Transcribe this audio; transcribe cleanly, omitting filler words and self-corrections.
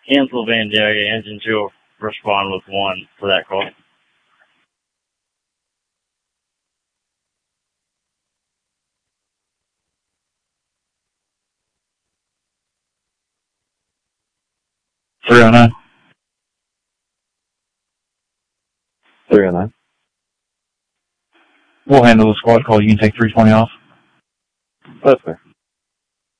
Cancel Vandalia, engine 2 will respond with 1 for that call. $309. 309. We'll handle the squad call. You can take 320 off. That's fair.